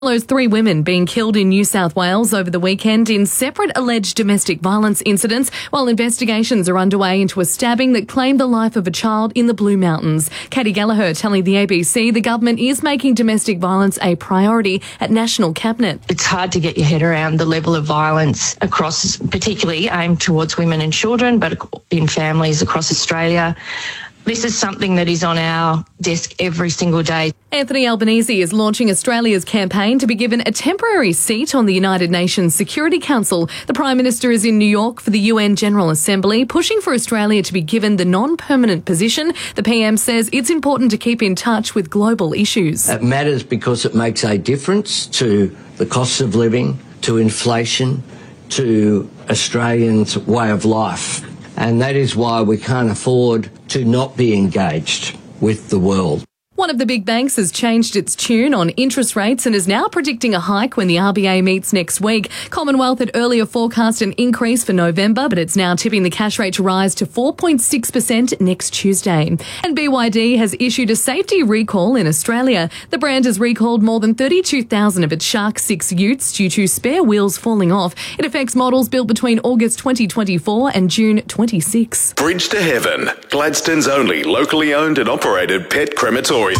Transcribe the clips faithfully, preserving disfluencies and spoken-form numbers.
Follows three women being killed in New South Wales over the weekend in separate alleged domestic violence incidents, while investigations are underway into a stabbing that claimed the life of a child in the Blue Mountains. Katie Gallagher telling the A B C the government is making domestic violence a priority at National Cabinet. It's hard to get your head around the level of violence across, particularly aimed towards women and children, but in families across Australia. This is something that is on our desk every single day. Anthony Albanese is launching Australia's campaign to be given a temporary seat on the United Nations Security Council. The Prime Minister is in New York for the U N General Assembly, pushing for Australia to be given the non-permanent position. The P M says it's important to keep in touch with global issues. It matters because it makes a difference to the cost of living, to inflation, to Australians' way of life. And that is why we can't afford to not be engaged with the world. One of the big banks has changed its tune on interest rates and is now predicting a hike when the R B A meets next week. Commonwealth had earlier forecast an increase for November, but it's now tipping the cash rate to rise to four point six percent next Tuesday. And B Y D has issued a safety recall in Australia. The brand has recalled more than thirty-two thousand of its Shark six utes due to spare wheels falling off. It affects models built between August twenty twenty-four and June twenty-six. Bridge to Heaven, Gladstone's only locally owned and operated pet crematorium.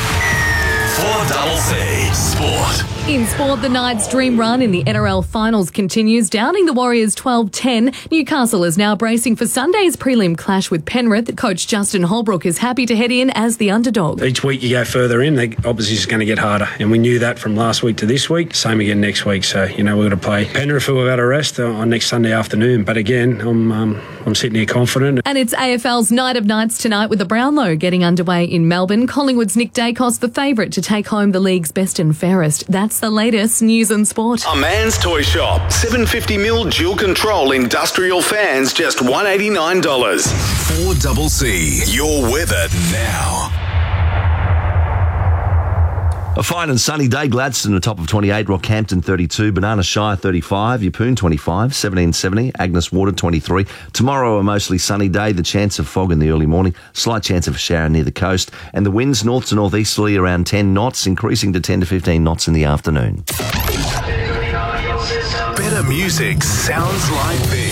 four C Sport. In sport, the Knights' dream run in the N R L finals continues, downing the Warriors twelve ten. Newcastle is now bracing for Sunday's prelim clash with Penrith. Coach Justin Holbrook is happy to head in as the underdog. Each week you go further in, the opposition's going to get harder. And we knew that from last week to this week. Same again next week. So, you know, we're going to play Penrith, who have had a rest on next Sunday afternoon. But again, I'm um, I'm sitting here confident. And it's A F L's Night of Nights tonight with the Brownlow getting underway in Melbourne. Collingwood's Nick Dacos, the favourite to take home the league's best and fairest. That's the latest news and sport. A Man's Toy Shop. seven hundred fifty mil dual control industrial fans, just one hundred eighty-nine dollars. four C. Your weather now. A fine and sunny day. Gladstone, a top of twenty-eight. Rockhampton, thirty-two. Banana Shire, thirty-five. Yeppoon, twenty-five. seventeen seventy. Agnes Water, twenty-three. Tomorrow, a mostly sunny day. The chance of fog in the early morning. Slight chance of a shower near the coast. And the winds north to northeasterly around ten knots, increasing to ten to fifteen knots in the afternoon. Better music sounds like this.